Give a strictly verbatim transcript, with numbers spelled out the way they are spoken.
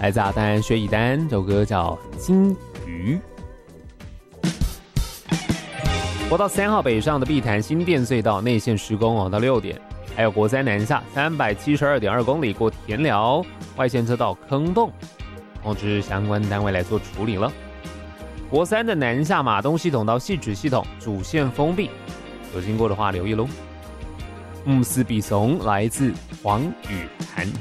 来自阿丹薛以丹，这首歌叫《金鱼》。国道三号北上的碧潭新店隧道内线施工哦，到六点。还有国三南下三百七十二点二公里过田寮外线车道坑洞，通知相关单位来做处理了。国三的南下马东系统到汐止系统主线封闭，有经过的话留意喽。姆斯比怂来自黄雨涵。